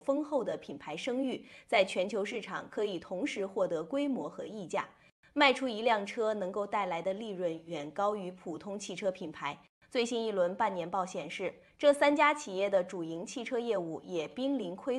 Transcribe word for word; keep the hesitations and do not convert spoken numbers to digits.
丰厚的品牌声誉，在全球市场可以同时获得规模和溢价。卖出一辆车能够带来的利润远高于普通汽车品牌。最新一轮半年报显示，这三家企业的主营汽车业务也濒临亏